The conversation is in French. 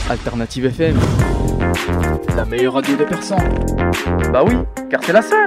Alternative FM, la meilleure radio des Persans. Bah oui, car c'est la seule.